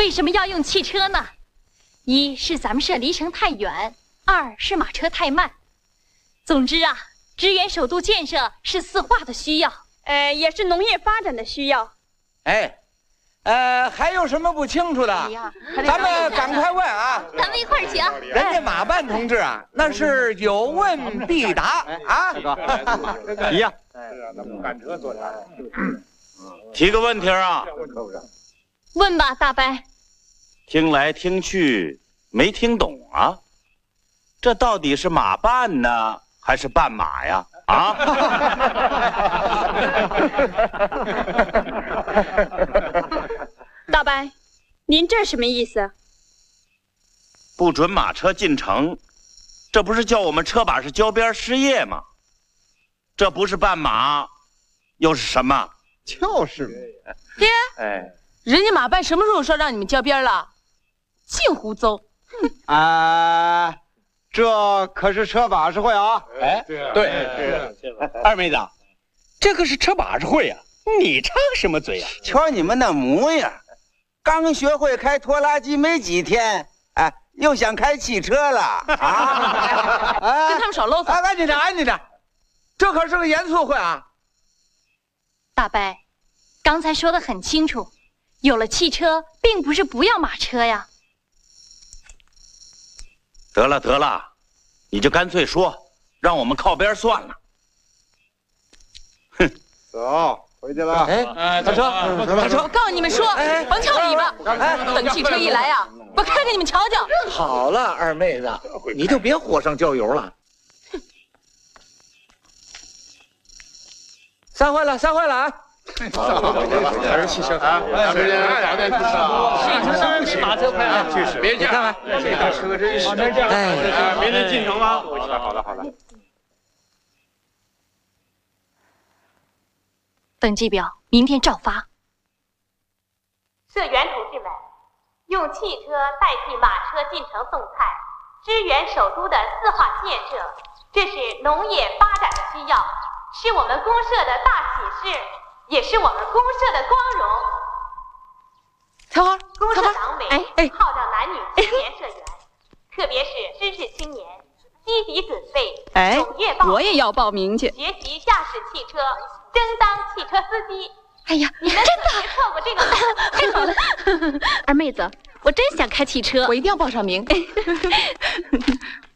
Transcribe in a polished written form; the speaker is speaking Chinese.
为什么要用汽车呢？一是咱们社离城太远，二是马车太慢。总之啊，支援首都建设是四化的需要， 也是农业发展的需要。 哎，还有什么不清楚的？咱们赶快问啊！ 咱们一块儿请。 人家马办同志啊，那是有问必答啊。 一样。 赶车坐啥？ 提个问题啊。 问吧，大伯。 听来听去没听懂啊，这到底是马办呢，还是办马呀？啊？ 大伯，您这什么意思？ 不准马车进城，这不是叫我们车把式交边失业吗？这不是办马，又是什么？ 就是爹， 哎， 人家马办什么时候说让你们交边了？净胡诌！ 这可是车把式会啊！ 哎，对， 二妹子，这可是车把式会呀，你插什么嘴呀？ 瞧你们那模样，刚学会开拖拉机没几天，哎，又想开汽车了啊！ 跟他们少啰嗦！ 安静点，安静点，这可是个严肃会啊！ 大伯，刚才说的很清楚，有了汽车，并不是不要马车呀。 得了，你就干脆说，让我们靠边算了。哼， 走，回去了。 哎，大车， 我告诉你们说，甭跳尾巴，等汽车一来啊，我开给你们瞧瞧。 好了，二妹子，你就别火上浇油了。 散会了啊！ 还是汽车啊！时间早点去上。汽车比马车快啊！别这样，这个车真是。哎，明天进城吗？好的。 登记表明天照发。 社员同志们，用汽车代替马车进城送菜，支援首都的四化建设，这是农业发展的需要，是我们公社的大喜事，也是我们公社的光荣。 小花， 公社党委号召男女青年社员，特别是知识青年，积极准备首月报名， 我也要报名去， 学习驾驶汽车，争当汽车司机。 哎呀， 你们别错过这个太好了！二妹子，我真想开汽车， 我一定要报上名。